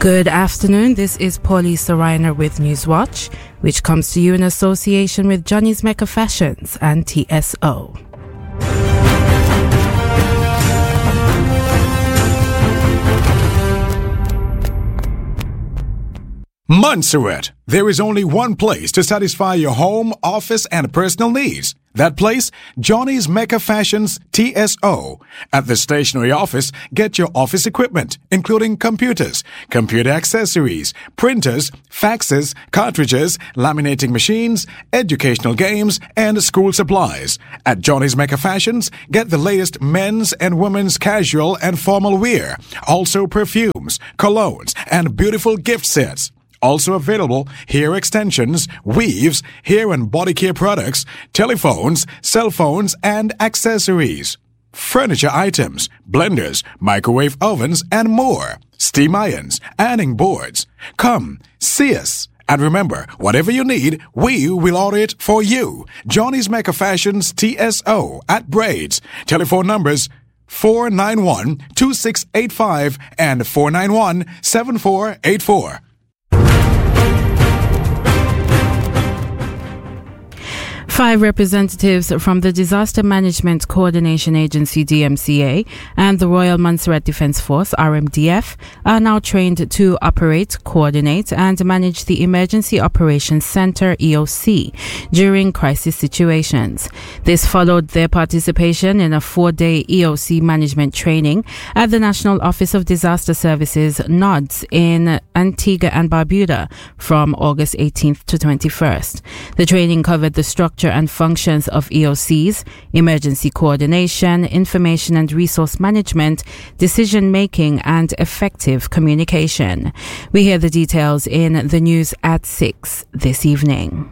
Good afternoon. This is Paulisa Reiner with Newswatch, which comes to you in association with Johnny's Mecca Fashions and TSO. Montserrat. There is only one place to satisfy your home, office, and personal needs. That place, Johnny's Mecca Fashions TSO. At the stationery office, get your office equipment, including computers, computer accessories, printers, faxes, cartridges, laminating machines, educational games, and school supplies. At Johnny's Mecca Fashions, get the latest men's and women's casual and formal wear. Also perfumes, colognes, and beautiful gift sets. Also available, hair extensions, weaves, hair and body care products, telephones, cell phones, and accessories. Furniture items, blenders, microwave ovens, and more. Steam irons, ironing boards. Come, see us. And remember, whatever you need, we will order it for you. Johnny's Mecca Fashions TSO at Braids. Telephone numbers 491-2685 and 491-7484. 5 representatives from the Disaster Management Coordination Agency DMCA and the Royal Montserrat Defence Force RMDF are now trained to operate, coordinate and manage the Emergency Operations Centre EOC during crisis situations. This followed their participation in a 4-day EOC management training at the National Office of Disaster Services NODS in Antigua and Barbuda from August 18th to 21st. The training covered the structure and functions of EOCs, emergency coordination, information and resource management, decision making and effective communication. We hear the details in the news at 6 this evening.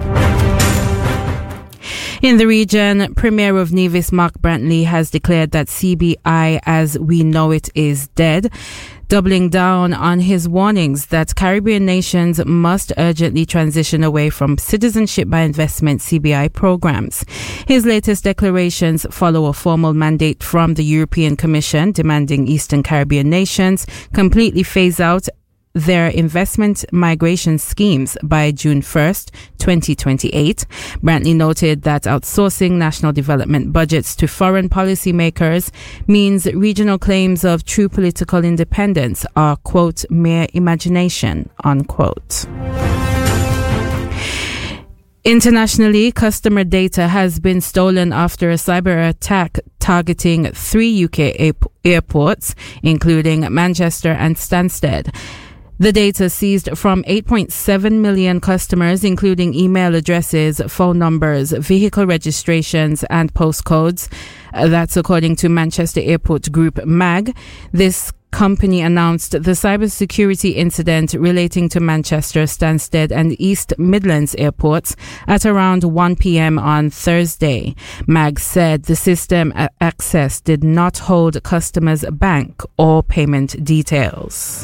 In the region, Premier of Nevis Mark Brantley has declared that CBI as we know it is dead, doubling down on his warnings that Caribbean nations must urgently transition away from citizenship by investment CBI programs. His latest declarations follow a formal mandate from the European Commission demanding Eastern Caribbean nations completely phase out their investment migration schemes by June 1st, 2028. Brantley noted that outsourcing national development budgets to foreign policymakers means regional claims of true political independence are, quote, mere imagination, unquote. Internationally, customer data has been stolen after a cyber attack targeting 3 UK airports, including Manchester and Stansted. The data seized from 8.7 million customers, including email addresses, phone numbers, vehicle registrations, and postcodes. That's according to Manchester Airport Group MAG. This company announced the cybersecurity incident relating to Manchester, Stansted, and East Midlands airports at around 1 p.m. on Thursday. MAG said the system access did not hold customers' bank or payment details.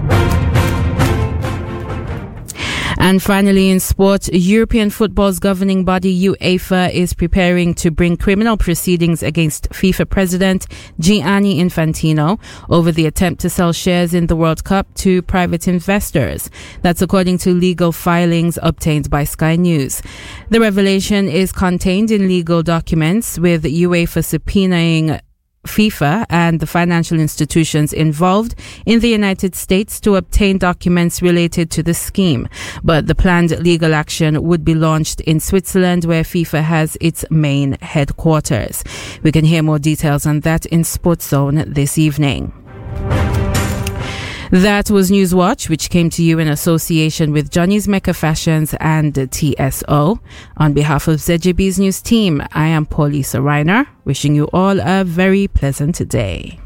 And finally, in sport, European football's governing body UEFA is preparing to bring criminal proceedings against FIFA president Gianni Infantino over the attempt to sell shares in the World Cup to private investors. That's according to legal filings obtained by Sky News. The revelation is contained in legal documents, with UEFA subpoenaing FIFA and the financial institutions involved in the United States to obtain documents related to the scheme. But the planned legal action would be launched in Switzerland, where FIFA has its main headquarters. We can hear more details on that in Sports Zone this evening. That was Newswatch, which came to you in association with Johnny's Mecca Fashions and TSO. On behalf of ZJB's news team, I am Paulisa Reiner, wishing you all a very pleasant day.